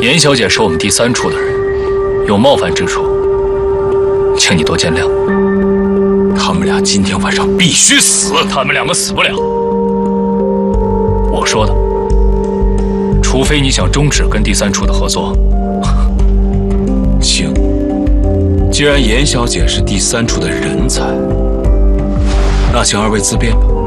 严小姐是我们第3处的人，有冒犯之处，请你多见谅。 他们俩今天晚上必须死。 他们2个死不了。我说的，除非你想终止跟第3处的合作。 行，既然严小姐是第3处的人才，那请二位自便吧。